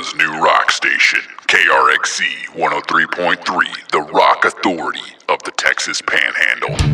America's new rock station, KRXZ 103.3, the rock authority of the Texas Panhandle.